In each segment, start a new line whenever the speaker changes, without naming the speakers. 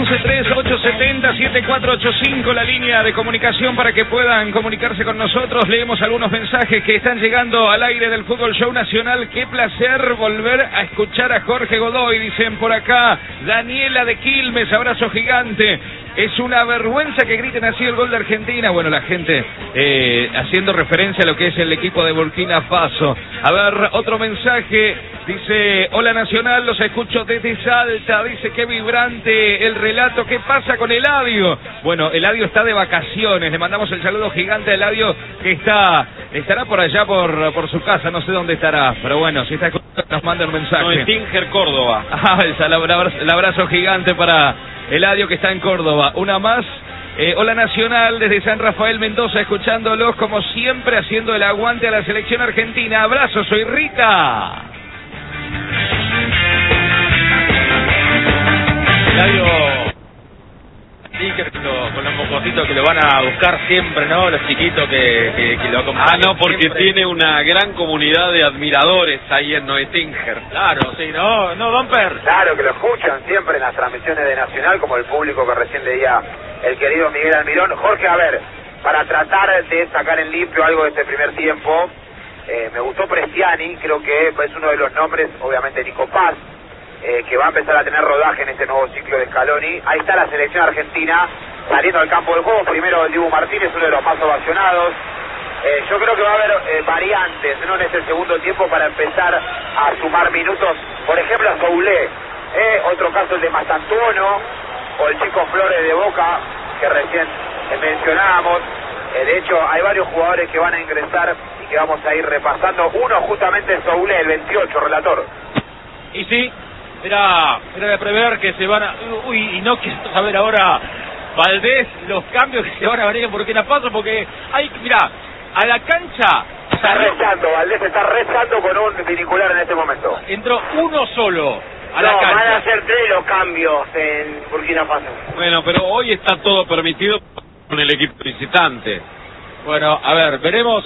113870-7485, la línea de comunicación para que puedan comunicarse con nosotros. Leemos algunos mensajes que están llegando al aire del Fútbol Show Nacional. Qué placer volver a escuchar a Jorge Godoy, dicen por acá. Daniela de Quilmes, abrazo gigante. Es una vergüenza que griten así el gol de Argentina. Bueno, la gente haciendo referencia a lo que es el equipo de Burkina Faso. A ver, otro mensaje. Dice, hola Nacional, los escucho desde Salta. Dice, qué vibrante el relato. ¿Qué pasa con Eladio? Bueno, Eladio está de vacaciones. Le mandamos el saludo gigante a Eladio, que estará por allá por su casa. No sé dónde estará, pero bueno, si está escuchando nos manda un mensaje.
No, en Tínger, Córdoba.
El abrazo gigante para Eladio, que está en Córdoba. Una más. Hola Nacional, desde San Rafael Mendoza, escuchándolos como siempre, haciendo el aguante a la selección argentina. Abrazo, soy Rita.
Eladio Tínger, con los mocositos que lo van a buscar siempre, ¿no? Los chiquitos que lo acompañan.
Ah, no, porque
siempre.
tiene una gran comunidad de admiradores ahí en Noé Tínger.
Claro, sí, ¿no, Domper?
Claro, que lo escuchan siempre en las transmisiones de Nacional, como el público que recién leía el querido Miguel Almirón. Jorge, a ver, para tratar de sacar en limpio algo de este primer tiempo, me gustó Prestiani, creo que es uno de los nombres, obviamente Nico Paz, que va a empezar a tener rodaje en este nuevo ciclo de Scaloni. Ahí está la selección argentina saliendo al campo de juego. Primero el Dibu Martínez, uno de los más ovacionados. Yo creo que va a haber variantes, ¿no?, en este segundo tiempo para empezar a sumar minutos. Por ejemplo, a Soulé, otro caso el de Mastantuono, o el chico Flores de Boca, que recién mencionábamos. De hecho, hay varios jugadores que van a ingresar y que vamos a ir repasando. Uno justamente es Soulé, el 28, relator.
Y sí, era de prever que se van a... y no quiero saber ahora, Valdés, los cambios que se van a venir en Burkina Faso, porque hay, mirá, a la cancha...
Está rezando, Valdés está rezando con un binicular en este momento.
Entró uno solo a la cancha.
Van a ser 3 los cambios en Burkina Faso.
Bueno, pero hoy está todo permitido con el equipo visitante.
Bueno, a ver, veremos...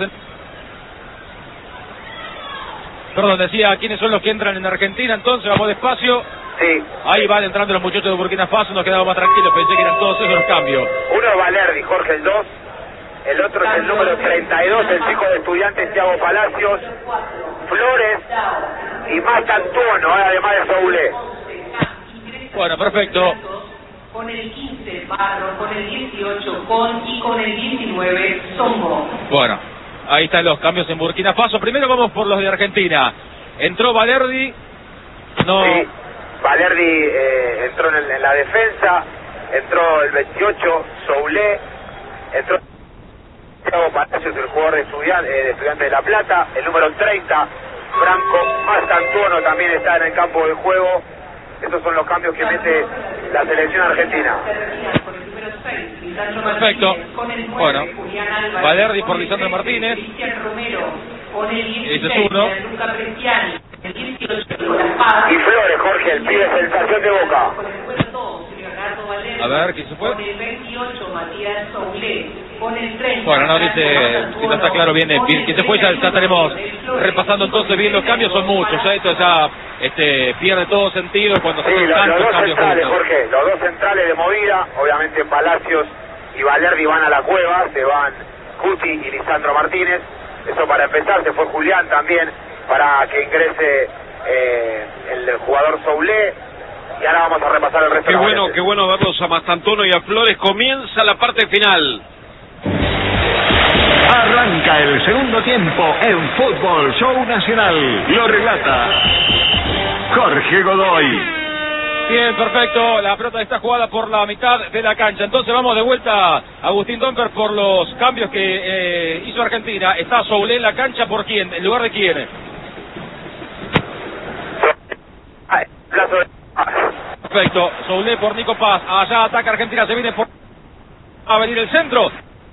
Perdón, decía, ¿quiénes son los que entran en Argentina? Entonces, vamos despacio.
Sí.
Ahí van entrando los muchachos de Burkina Faso, nos quedamos más tranquilos, pensé que eran todos esos los cambios.
Uno es Valerdi, Jorge, el 2. El otro es el número 32, el chico de Estudiantes, Thiago Palacios. Flores y Mastantuono, además de Soulé.
Bueno, perfecto.
Con el 15, Barro, con el 18, y con el 19, Songo.
Bueno, ahí están los cambios en Burkina Faso. Primero vamos por los de Argentina. Entró Valerdi. No.
Sí, Valerdi entró en la defensa. Entró el 28, Soulé. Entró Thiago Palacios, el jugador de Estudiantes de La Plata. El número 30, Franco Mastantuono, también está en el campo de juego. Estos son los cambios que mete la selección argentina.
Perfecto. Bueno, Valerdi por Lisandro Martínez. Ese es uno.
Y Flores, Jorge, el pibe sensación de Boca.
A ver, ¿quién se fue?
Con el 28, Matías Soulé. Con el 30.
Bueno, no dice, si no está claro bien quién se fue, ya estaremos repasando entonces bien los cambios, son muchos, ya esto ya pierde todo sentido cuando se hacen
los
tantos
dos
cambios
centrales,
juntos.
Jorge, los dos centrales de movida, obviamente Palacios y Valerdi van a la cueva, se van Cuti y Lisandro Martínez. Eso para empezar, se fue Julián también para que ingrese el jugador Soulé. Y ahora vamos a repasar el resto.
Qué bueno verlos a Mastantuono y a Flores. Comienza la parte final.
Arranca el segundo tiempo en Fútbol Show Nacional. Lo relata Jorge Godoy.
Bien, perfecto. La pelota está jugada por la mitad de la cancha. Entonces vamos de vuelta, Agustín Domper, por los cambios que hizo Argentina. Está Soulé en la cancha, ¿por quién? ¿En lugar de quién? Perfecto. Soulé por Nico Paz. Allá ataca Argentina, se viene por... a venir el centro.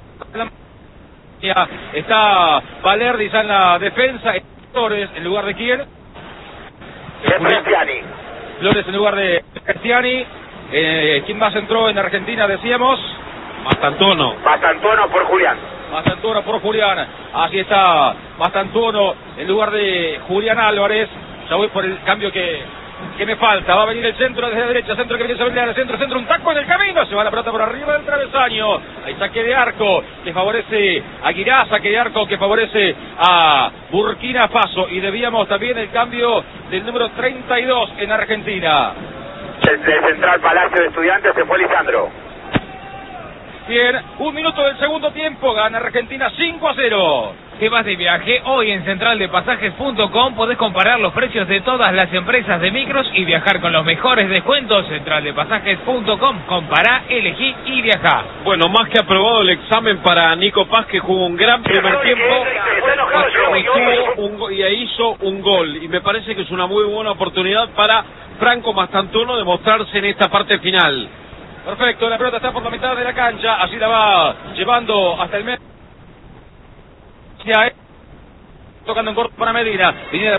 Está Valerdi ya en la defensa. Flores en lugar de quién?
Prestiani.
Flores en lugar de Prestiani. ¿Quién más entró en Argentina, decíamos?
Mastantuono.
Mastantuono por Julián.
Mastantuono por Julián. Así está Mastantuono en lugar de Julián Álvarez. Ya voy por el cambio que me falta. Va a venir el centro desde la derecha. Centro que viene a venir al centro. Un taco en el va la pelota por arriba del travesaño. Hay saque de arco que favorece a Guirá, saque de arco que favorece a Burkina Faso. Y debíamos también el cambio del número 32 en Argentina.
El central Palacio de Estudiantes se fue Lisandro.
Bien, 1 minuto del segundo tiempo, gana Argentina 5-0.
¿Te vas de viaje? Hoy en centraldepasajes.com podés comparar los precios de todas las empresas de micros y viajar con los mejores descuentos. Centraldepasajes.com, compará, elegí y viajá.
Bueno, más que aprobado el examen para Nico Paz, que jugó un gran primer tiempo y hizo un gol. Y me parece que es una muy buena oportunidad para Franco Mastantuono de mostrarse en esta parte final.
Perfecto, la pelota está por la mitad de la cancha, así la va llevando hasta el medio. Tocando en corto para Medina.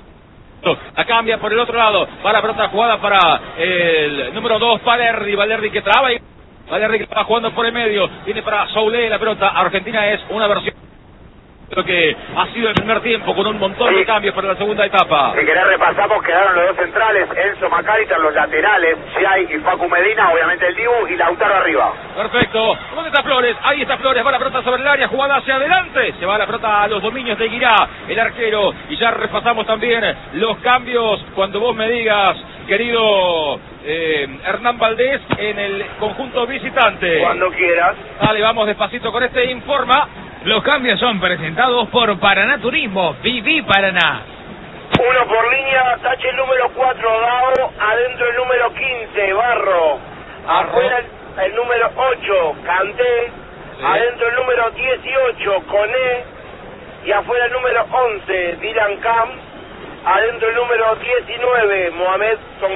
La cambia por el otro lado. Va la pelota jugada para el número 2, Valerdi que traba y Valerdi que está jugando por el medio. Viene para Soule la pelota. Argentina es una versión lo que ha sido el primer tiempo, con un montón de cambios para la segunda etapa.
Si querés repasamos, quedaron los dos centrales, Enzo Macalister, los laterales, Giai y Facu Medina, obviamente el Dibu y Lautaro arriba.
Perfecto. ¿Dónde está Flores? Ahí está Flores, va la pelota sobre el área, jugada hacia adelante. Se va la pelota a los dominios de Guirá, el arquero. Y ya repasamos también los cambios cuando vos me digas, querido Hernán Valdés, en el conjunto visitante.
Cuando quieras.
Dale, vamos despacito con este informa.
Los cambios son presentados por Paraná Turismo. Viví Paraná.
1 por línea, tache el número 4, Dao, adentro el número 15, Barro, afuera el número 8, Canté, adentro el número 18, Coné, y afuera el número 11, Dylan Camp, adentro el número 19, Mohamed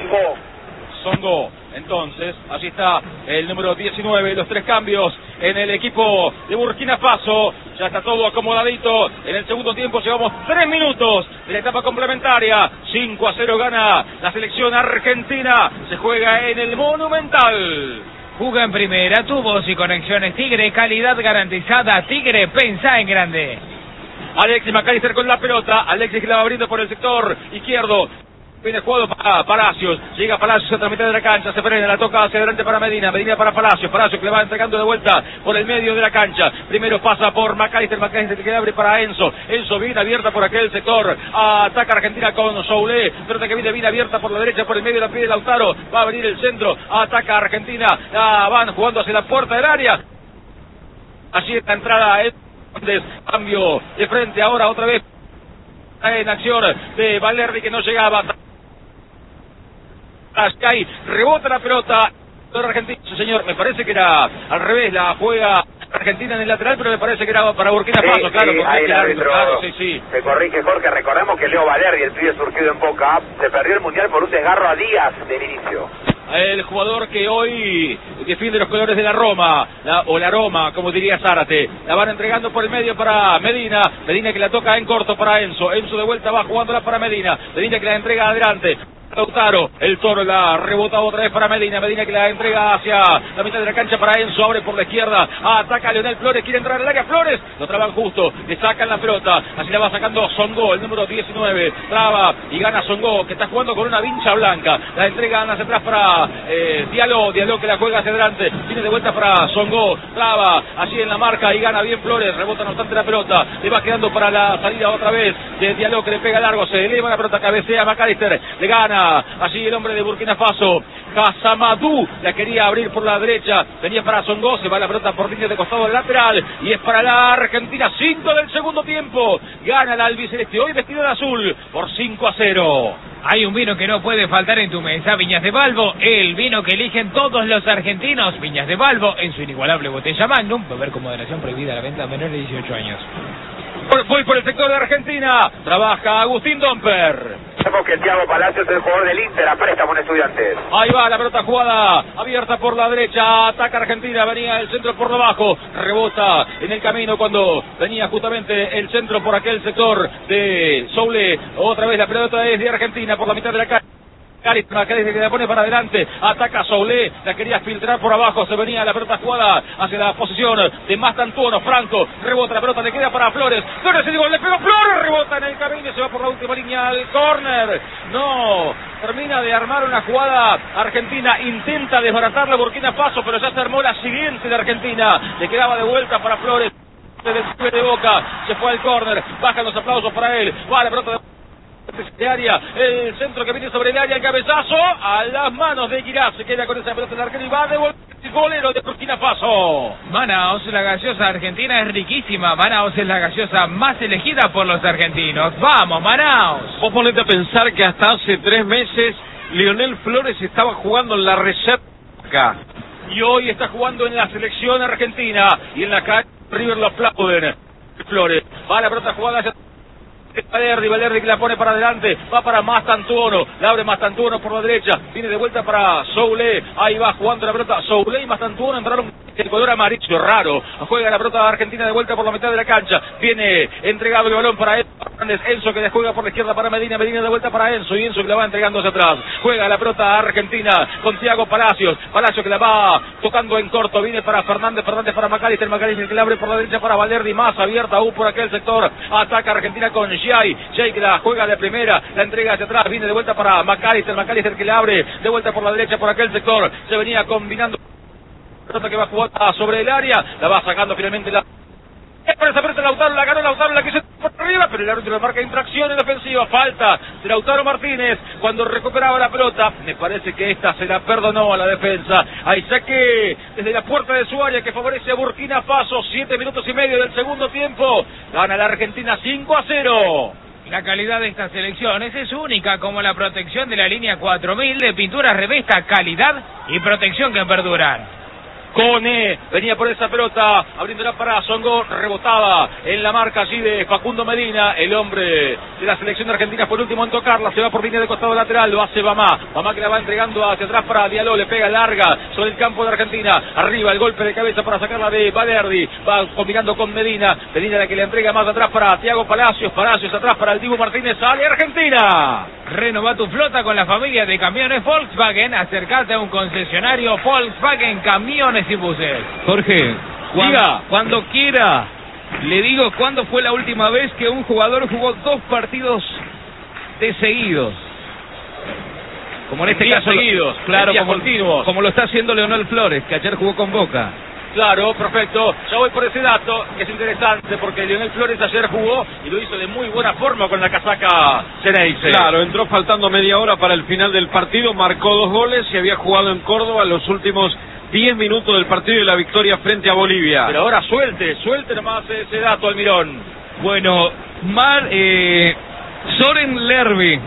Songo.
Entonces, allí está el número 19, los 3 cambios en el equipo de Burkina Faso. Ya está todo acomodadito. En el segundo tiempo llevamos 3 minutos de la etapa complementaria. 5-0 gana la selección argentina. Se juega en el Monumental.
Juga en primera, tu voz y conexiones Tigre, calidad garantizada. Tigre, pensá en grande.
Alexis McAllister con la pelota. Alexis que la va abriendo por el sector izquierdo. Viene jugado para Palacios, llega Palacios a la mitad de la cancha, se frena, la toca hacia adelante para Medina para Palacios que le va entregando de vuelta por el medio de la cancha. Primero pasa por Macalister que abre para Enzo viene abierta por aquel sector, ataca Argentina con Soule, pelota que viene abierta por la derecha, por el medio de la pie de Lautaro, va a venir el centro, ataca Argentina, van jugando hacia la puerta del área, allí está entrada, cambio de frente ahora otra vez en acción de Valerdi que no llegaba. Ascai, rebota la pelota Argentina, señor, me parece que era al revés, la juega Argentina en el lateral, pero me parece que era para Burkina Faso, claro, porque
ahí el árbitro,
claro,
se corrige Jorge, recordemos que Leo Valerdi, el pibe surgido en Boca, se perdió el Mundial por un desgarro a días del inicio.
El jugador que hoy defiende los colores de la Roma, la Roma, como diría Zárate, la van entregando por el medio para Medina que la toca en corto para Enzo de vuelta va jugándola para Medina que la entrega adelante. Lautaro, el Toro la rebota otra vez para Medina que la entrega hacia la mitad de la cancha para Enzo, abre por la izquierda, ataca a Leonel Flores, quiere entrar al área, Flores, lo traban justo, le sacan la pelota, así la va sacando Songo, el número 19, traba y gana Songo, que está jugando con una vincha blanca, la entregan hacia atrás para Diallo que la juega hacia adelante, viene de vuelta para Songo, traba, allí en la marca y gana bien Flores, rebota no obstante la pelota, le va quedando para la salida otra vez de Diallo que le pega largo, se eleva la pelota, cabecea Macalister, le gana allí el hombre de Burkina Faso, Casamadou, la quería abrir por la derecha, venía para Songo, se va la pelota por línea de costado lateral, y es para la Argentina, 5 del segundo tiempo, gana el albiceleste, hoy vestido de azul, por 5-0.
Hay un vino que no puede faltar en tu mesa, Viñas de Balbo, el vino que eligen todos los argentinos, Viñas de Balbo, en su inigualable botella Magnum, beber con moderación, prohibida la venta a menores de 18 años.
Voy por el sector de Argentina, trabaja Agustín Domper.
Sabemos que Thiago Palacios es el jugador del Inter a préstamo en Estudiantes.
Ahí va la pelota jugada, abierta por la derecha, ataca Argentina, venía el centro por debajo, rebota en el camino cuando venía justamente el centro por aquel sector de Soule, otra vez la pelota es de Argentina por la mitad de la cancha. Macalister que la pone para adelante, ataca a Soule, la quería filtrar por abajo, se venía la pelota jugada hacia la posición de Mastantuono. Franco, rebota la pelota, le queda para Flores, Flores le pegó Flores, rebota en el camino y se va por la última línea al córner. No, termina de armar una jugada Argentina, intenta desbaratarla Burkina Faso, pero ya se armó la siguiente de Argentina, le quedaba de vuelta para Flores, de Boca, se fue al córner, bajan los aplausos para él, va la pelota de área, el centro que viene sobre el área, el cabezazo a las manos de Girá, se queda con esa pelota en el arquero y va a devolver el golero de Burkina Faso.
Manaos, la gaseosa argentina es riquísima. Manaos es la gaseosa más elegida por los argentinos. ¡Vamos, Manaos!
Vos ponete a pensar que hasta hace 3 meses Lionel Flores estaba jugando en la reserva
y hoy está jugando en la selección argentina y en la calle River lo aplauden. Flores, va la pelota jugada hacia Valerdi que la pone para adelante, va para Mastantuono, la abre Mastantuono por la derecha, viene de vuelta para Soule, ahí va jugando la pelota, Soule y Mastantuono entraron el color amarillo, raro, juega la pelota argentina de vuelta por la mitad de la cancha, viene entregado el balón para Enzo que le juega por la izquierda para Medina de vuelta para Enzo, y Enzo que la va entregando hacia atrás, juega la pelota argentina con Thiago Palacios que la va tocando en corto, viene para Fernández para Macalister que la abre por la derecha para Valerdi, más abierta aún por aquel sector, ataca Argentina con Jay que la juega de primera, la entrega hacia atrás, viene de vuelta para Macalister que la abre de vuelta por la derecha por aquel sector, se venía combinando pelota que va a jugar sobre el área, la va sacando finalmente la Lautaro, la ganó Lautaro, la quiso por arriba, pero el árbitro le marca infracción en la ofensiva, falta de Lautaro Martínez cuando recuperaba la pelota, me parece que esta se la perdonó a la defensa, hay saque desde la puerta de su área que favorece a Burkina Faso, 7 minutos y medio del segundo tiempo, gana la Argentina 5-0.
La calidad de estas selecciones es única, como la protección de la línea 4000 de pintura revesta, calidad y protección que perduran.
Cone venía por esa pelota, abriéndola para Songo, rebotaba en la marca allí de Facundo Medina, el hombre de la selección argentina fue el último en tocarla, se va por línea de costado lateral, lo hace Bamá que la va entregando hacia atrás para Diallo, le pega larga sobre el campo de Argentina, arriba el golpe de cabeza para sacarla de Valerdi, va combinando con Medina la que le entrega más atrás para Thiago Palacios atrás para el Dibu Martínez, sale Argentina.
Renova tu flota con la familia de camiones Volkswagen, acercate a un concesionario Volkswagen Camiones y Buses. Jorge, cuando quiera, le digo cuándo fue la última vez que un jugador jugó 2 partidos de seguidos. Como en este caso
seguidos,
claro,
continuos,
como lo está haciendo Leonel Flores, que ayer jugó con Boca.
Claro, perfecto. Ya voy por ese dato, que es interesante, porque Lionel Flores ayer jugó y lo hizo de muy buena forma con la casaca Ceneice.
Claro, entró faltando media hora para el final del partido, marcó 2 goles y había jugado en Córdoba los últimos 10 minutos del partido y la victoria frente a Bolivia.
Pero ahora suelte nomás ese dato, Almirón.
Bueno, Soren Lerby,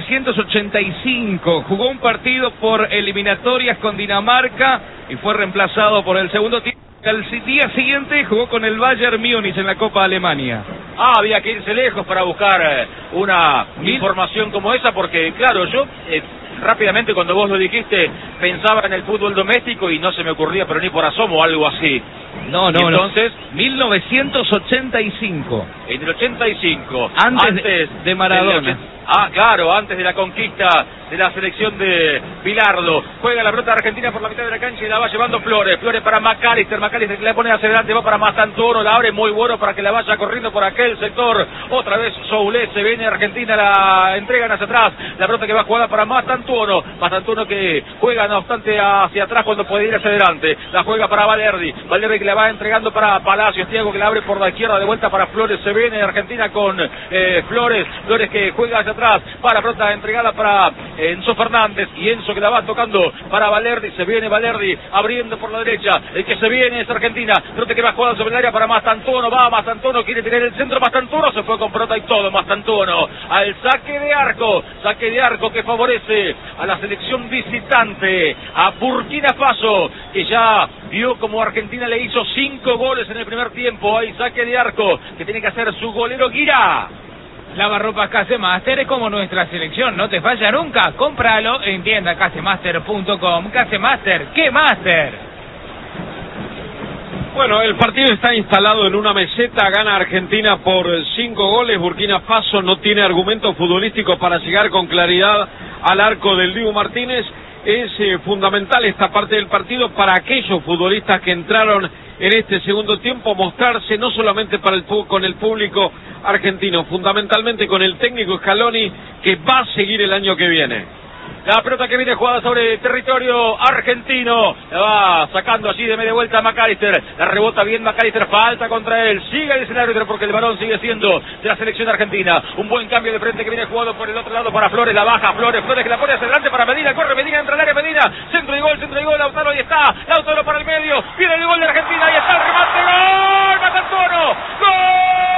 1985, jugó un partido por eliminatorias con Dinamarca y fue reemplazado por el segundo tiempo. Al día siguiente jugó con el Bayern Múnich en la Copa Alemania.
Había que irse lejos para buscar una información como esa, porque claro, yo rápidamente cuando vos lo dijiste pensaba en el fútbol doméstico y no se me ocurría pero ni por asomo algo así. Entonces,
1985.
En el 85.
Antes de Maradona.
Claro, antes de la conquista de la selección de Bilardo. Juega la pelota argentina por la mitad de la cancha y la va llevando Flores para Macalister que la pone hacia adelante, va para Mastantuono, la abre muy bueno para que la vaya corriendo por aquel sector. Otra vez Soule, se viene Argentina, la entregan hacia atrás, la pelota que va jugada para Mastantuono que juega no obstante hacia atrás cuando puede ir hacia adelante, la juega para Valerdi que la va entregando para Palacios, Thiago que la abre por la izquierda de vuelta para Flores, se viene Argentina con Flores que juega hacia atrás, para la pelota entregada para Enzo Fernández y Enzo que la va tocando para Valerdi, se viene Valerdi abriendo por la derecha, el que se viene es Argentina, pelota que va jugada sobre el área para Mastantuono, quiere tener el centro, Mastantuono se fue con pelota y todo, Mastantuono al saque de arco que favorece a la selección visitante, a Burkina Faso, que ya vio como Argentina le hizo 5 goles en el primer tiempo, hay saque de arco que tiene que hacer su golero Guira.
Lavarropas Casemaster es como nuestra selección, no te falla nunca. Cómpralo en tienda casemaster.com. Casemaster, ¿qué máster?
Bueno, el partido está instalado en una meseta, gana Argentina por 5 goles, Burkina Faso no tiene argumentos futbolísticos para llegar con claridad al arco del Dibu Martínez. Es fundamental esta parte del partido para aquellos futbolistas que entraron en este segundo tiempo, mostrarse no solamente con el público argentino, fundamentalmente con el técnico Scaloni, que va a seguir el año que viene.
La pelota que viene jugada sobre el territorio argentino, la va sacando allí de media vuelta a McAllister, la rebota bien McAllister, falta contra él, sigue el árbitro porque el balón sigue siendo de la selección argentina. Un buen cambio de frente que viene jugado por el otro lado para Flores, la baja Flores que la pone hacia adelante para Medina, corre Medina, entra al área Medina, centro y gol, Lautaro, ahí está, Lautaro para el medio, viene el gol de Argentina, ahí está el remate, gol, Matantuono, gol.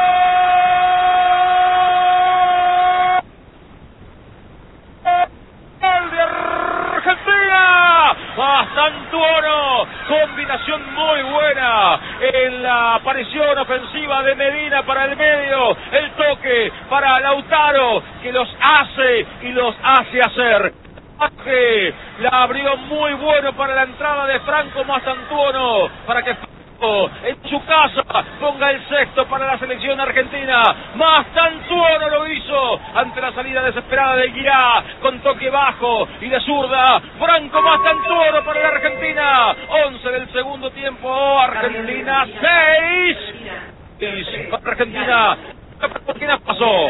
Mastantuono, combinación muy buena en la aparición ofensiva de Medina para el medio, el toque para Lautaro que los hace y los hace hacer. La abrió muy bueno para la entrada de Franco Mastantuono para que en su casa ponga el sexto para la selección argentina. Mastantuono lo hizo ante la salida desesperada de Guirá con toque bajo y de zurda. Franco Mastantuono para la Argentina. 11 del segundo tiempo. Argentina 6. Argentina. Burkina Faso.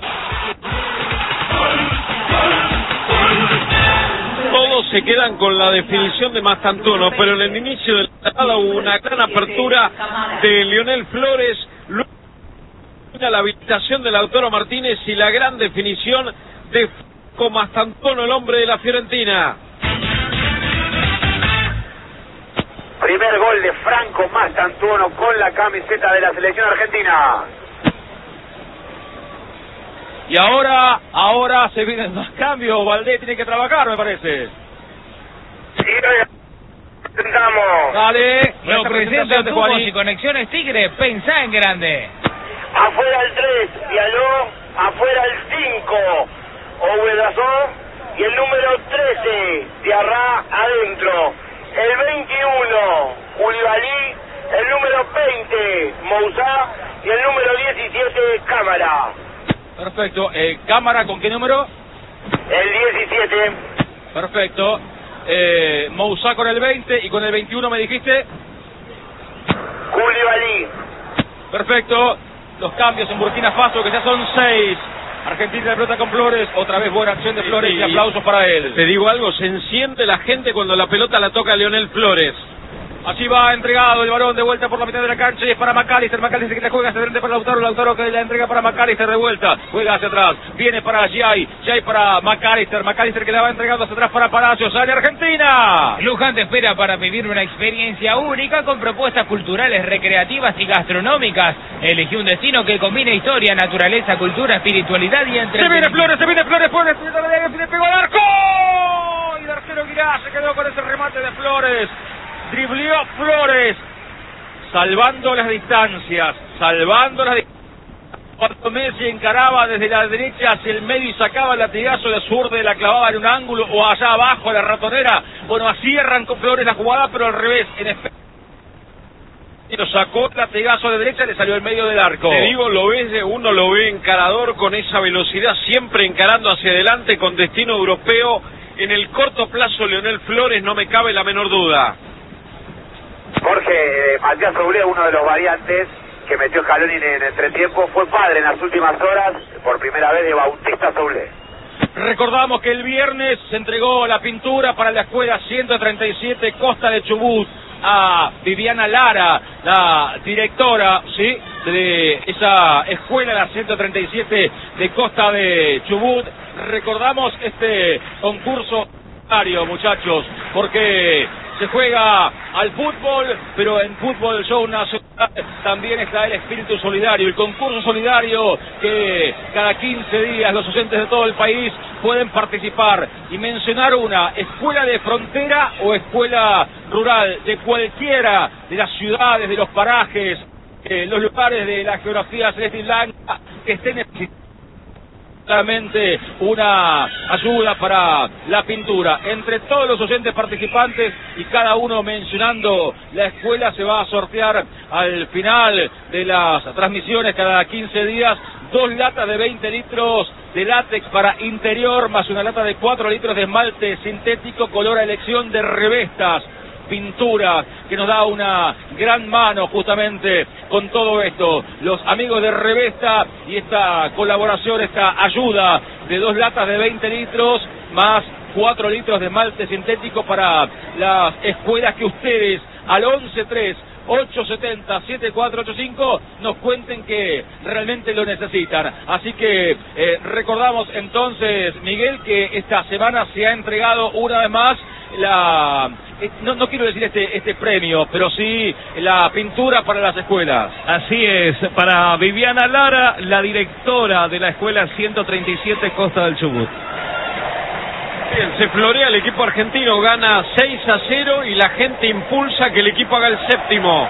Todos se quedan con la definición de Mastantuono, pero en el inicio de la jugada hubo una gran apertura de Lionel Flores, luego la habilitación de Lautaro Martínez y la gran definición de Franco Mastantuono, el hombre de la Fiorentina.
Primer gol de Franco Mastantuono con la camiseta de la selección argentina.
Y ahora se vienen más cambios. Valdés tiene que trabajar, me parece.
Sí, intentamos.
Dale.
Lo presenta Tubos y Conexiones Tigre. Pensá en grande.
Afuera el 3, Diallo. Afuera el 5, Ovedazó. Y el número 13, Diarra, adentro. El 21, Ulibalí. El número 20, Mousá. Y el número 17, Cámara.
Perfecto. ¿Cámara con qué número?
El 17.
Perfecto. Mousá con el 20 y con el 21 me dijiste.
Koulibaly.
Perfecto. Los cambios en Burkina Faso, que ya son 6. Argentina de pelota con Flores. Otra vez buena acción de Flores y aplausos para él.
Te digo algo, se enciende la gente cuando la pelota la toca Lionel Flores.
Allí va entregado el balón de vuelta por la mitad de la cancha y es para McAllister. McAllister que la juega hacia frente para Lautaro. Lautaro que la entrega para McAllister de vuelta. Juega hacia atrás. Viene para Jai. Jai para McAllister. McAllister que la va entregando hacia atrás para Palacios. ¡Sale Argentina!
Luján te espera para vivir una experiencia única con propuestas culturales, recreativas y gastronómicas. Elegí un destino que combine historia, naturaleza, cultura, espiritualidad y entretenimiento.
Se viene Flores. Le pegó al arco. Y el arquero Guirá se quedó con ese remate de Flores. Dribleó Flores, salvando las distancias. Cuando Messi encaraba desde la derecha hacia el medio y sacaba el latigazo de zurda y la clavaba en un ángulo o allá abajo a la ratonera. Bueno, así arrancó Flores la jugada, pero al revés. En efecto, lo sacó el latigazo de derecha y le salió en medio del arco.
Te digo, uno lo ve encarador con esa velocidad, siempre encarando hacia adelante con destino europeo. En el corto plazo, Lionel Flores, no me cabe la menor duda.
Jorge, Matías Soule, uno de los variantes que metió Scaloni en el entretiempo, fue padre en las últimas horas, por primera vez, de Bautista Soule.
Recordamos que el viernes se entregó la pintura para la escuela 137 Costa de Chubut a Viviana Lara, la directora, ¿sí?, de esa escuela, la 137 de Costa de Chubut. Recordamos este concurso, muchachos, porque se juega al fútbol, pero en Fútbol Show Nacional también está el espíritu solidario, el concurso solidario que cada 15 días los docentes de todo el país pueden participar y mencionar una escuela de frontera o escuela rural de cualquiera de las ciudades, de los parajes, los lugares de la geografía celeste y blanca que estén necesitando una ayuda para la pintura. Entre todos los oyentes participantes y cada uno mencionando la escuela, se va a sortear al final de las transmisiones cada 15 días 2 latas de 20 litros de látex para interior, más una lata de 4 litros de esmalte sintético, color a elección de Revestas Pintura, que nos da una gran mano justamente con todo esto. Los amigos de Revesta y esta colaboración, esta ayuda de 2 latas de 20 litros más 4 litros de esmalte sintético para las escuelas que ustedes al 11-3-870-7485 nos cuenten que realmente lo necesitan. Así que recordamos entonces, Miguel, que esta semana se ha entregado una vez más no quiero decir este premio, pero sí la pintura para las escuelas.
Así es, para Viviana Lara, la directora de la escuela 137 Costa del Chubut.
Bien, se florea el equipo argentino, gana 6-0 y la gente impulsa que el equipo haga el séptimo.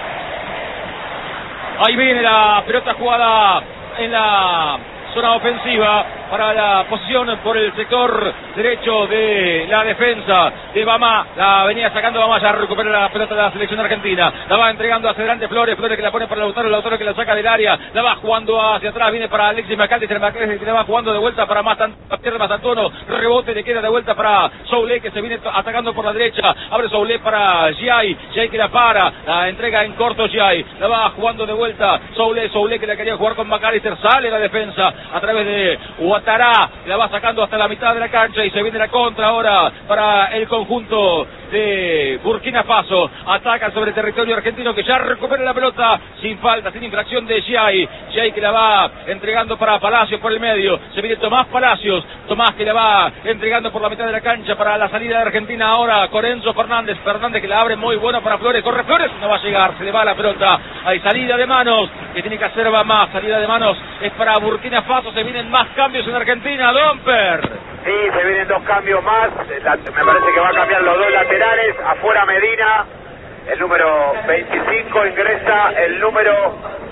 Ahí viene la pelota jugada en la zona ofensiva para la posición por el sector derecho de la defensa de Bamá. La venía sacando Bamá, ya recupera la pelota de la selección argentina. La va entregando hacia adelante Flores que la pone para Lautaro que la saca del área. La va jugando hacia atrás, viene para Alexis Macaldi, que la va jugando de vuelta para Mastantuono. Rebote, le queda de vuelta para Soule, que se viene atacando por la derecha. Abre Soule para Giai que la para, la entrega en corto Giai. La va jugando de vuelta Soule que la quería jugar con McAllister. Sale la defensa a través de Ouattara, la va sacando hasta la mitad de la cancha y se viene la contra ahora para el conjunto de Burkina Faso. Ataca sobre el territorio argentino, que ya recupera la pelota sin falta, sin infracción de Giai que la va entregando para Palacios por el medio. Se viene Tomás Palacios, que la va entregando por la mitad de la cancha para la salida de Argentina ahora con Enzo Fernández que la abre muy bueno para Flores, corre Flores, no va a llegar, se le va la pelota. Hay salida de manos que tiene que hacer más, salida de manos es para Burkina Faso. Se vienen más cambios en Argentina, Domper.
Sí, se vienen 2 cambios más. Me parece que va a cambiar los 2 laterales. Afuera Medina, el número 25, ingresa el número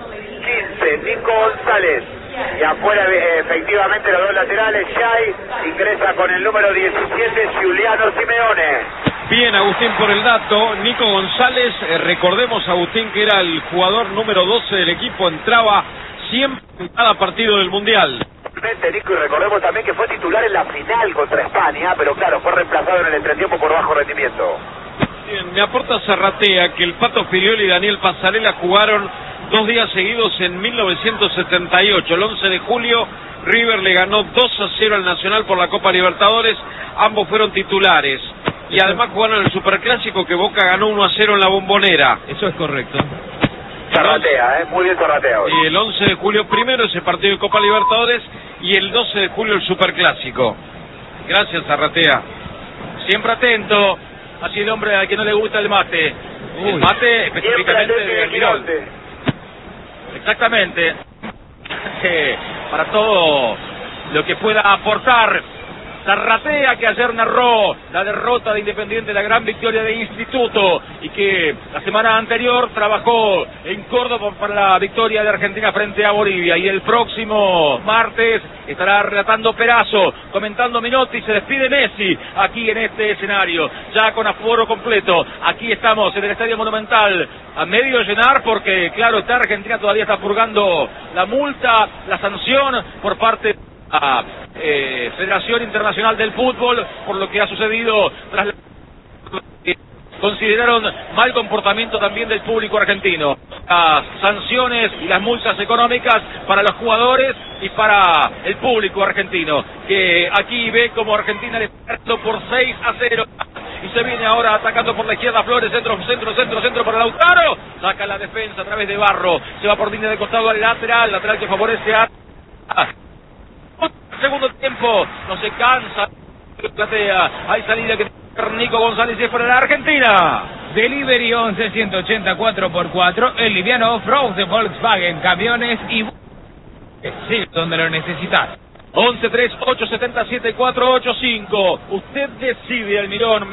15, Nico González. Y afuera efectivamente los 2 laterales, Giai ingresa con el número 17, Giuliano Simeone.
Bien, Agustín, por el dato. Nico González, recordemos, Agustín, que era el jugador número 12 del equipo, entraba siempre en cada partido del Mundial.
Nico, y recordemos también que fue titular en la final contra España, pero claro, fue reemplazado en el entretiempo por bajo rendimiento.
Bien, me aporta Zarratea que el Pato Filioli y Daniel Pasarela jugaron 2 días seguidos en 1978. El 11 de julio, River le ganó 2-0 al Nacional por la Copa Libertadores. Ambos fueron titulares. Y además jugaron el Superclásico, que Boca ganó 1-0 en la Bombonera.
Eso es correcto.
Zarratea, muy bien Zarratea hoy.
Y el 11 de julio primero ese partido de Copa Libertadores y el 12 de julio el Superclásico. Gracias, Zarratea.
Siempre atento. Así el hombre al que no le gusta el mate. El mate específicamente de Almirón. Exactamente. Para todo lo que pueda aportar Zarratea, que ayer narró la derrota de Independiente, la gran victoria de Instituto, y que la semana anterior trabajó en Córdoba para la victoria de Argentina frente a Bolivia. Y el próximo martes estará relatando Perazo, comentando Minotti. Se despide Messi aquí en este escenario, ya con aforo completo. Aquí estamos en el Estadio Monumental, a medio llenar, porque claro está, Argentina todavía está purgando la multa, la sanción por parte a Federación Internacional del Fútbol por lo que ha sucedido tras consideraron mal comportamiento también del público argentino. Las sanciones y las multas económicas para los jugadores y para el público argentino, que aquí ve como Argentina le está ganando por 6-0 y se viene ahora atacando por la izquierda Flores, centro para Lautaro, saca la defensa a través de Barro, se va por línea de costado al lateral que favorece a segundo tiempo, no se cansa, hay salida que Nico González es para la Argentina.
Delivery 11-180-4x4, el liviano off-road de Volkswagen, camiones y sí, donde lo necesitas.
11-3-870-7485. Usted decide, Almirón.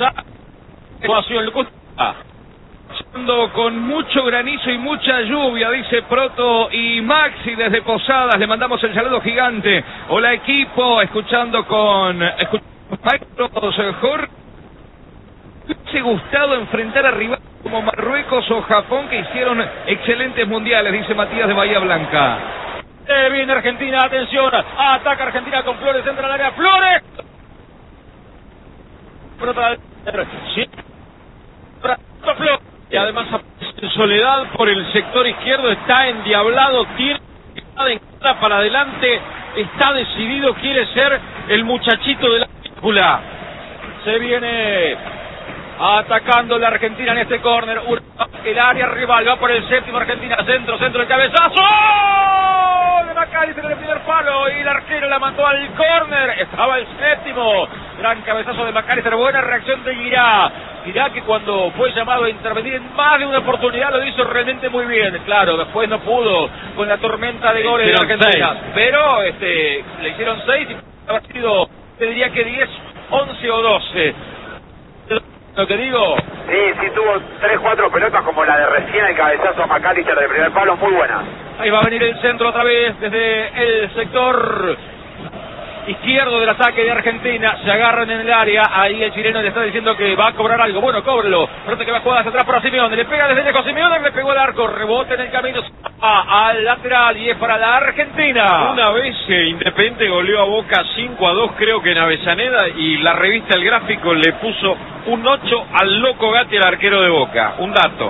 Con mucho granizo y mucha lluvia, dice Proto y Maxi desde Posadas. Le mandamos el saludo gigante. Hola equipo, escuchando Maestro Jorge. ¿Me hubiese gustado enfrentar a rivales como Marruecos o Japón, que hicieron excelentes mundiales? Dice Matías de Bahía Blanca.
Viene Argentina, atención, ataca Argentina con Flores, entra al área, Flores.
Y además en soledad por el sector izquierdo, está endiablado, tiene para adelante, está decidido, quiere ser el muchachito de la película.
Se viene atacando la Argentina en este córner, el área rival, va por el séptimo Argentina, centro, el cabezazo de McAllister en el primer palo y el arquero la mandó al córner, estaba el séptimo, gran cabezazo de McAllister, buena reacción de Guirá que cuando fue llamado a intervenir en más de una oportunidad lo hizo realmente muy bien, claro, después no pudo con la tormenta de goles de la Argentina, pero le hicieron 6 y ha sido, te diría que 10, 11 o 12. ¿Lo que digo?
Sí, tuvo 3-4 pelotas como la de recién el cabezazo a McAllister de primer palo, muy buena.
Ahí va a venir el centro otra vez desde el sector izquierdo del ataque de Argentina, se agarran en el área, ahí el chileno le está diciendo que va a cobrar algo, bueno, cóbrelo, pero que va a jugar hacia atrás para Simeone, le pega desde lejos Simeone, le pegó el arco, rebote en el camino al lateral y es para la Argentina.
Una vez Independiente goleó a Boca 5-2 creo que en Avellaneda y la revista El Gráfico le puso un 8 al loco Gatti, el arquero de Boca, un dato.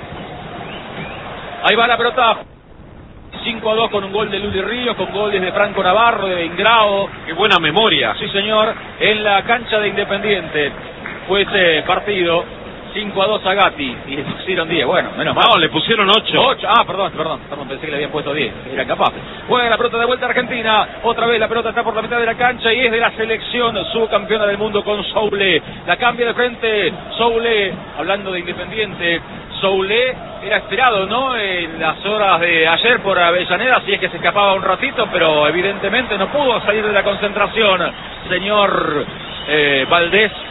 Ahí va la pelota. 5-2 con un gol de Luli Ríos, con goles de Franco Navarro, de Ingrao.
Qué buena memoria.
Sí, señor, en la cancha de Independiente. Fue ese partido, 5-2 a Gatti, y le pusieron 10, bueno, menos mal.
No, le pusieron 8.
Perdón, pensé que le habían puesto 10, era capaz. Juega la pelota de vuelta a Argentina, otra vez la pelota está por la mitad de la cancha y es de la selección subcampeona del mundo con Soule. La cambia de frente, Soule, hablando de Independiente. Soule era esperado, ¿no? En las horas de ayer por Avellaneda, si es que se escapaba un ratito, pero evidentemente no pudo salir de la concentración, señor Valdés.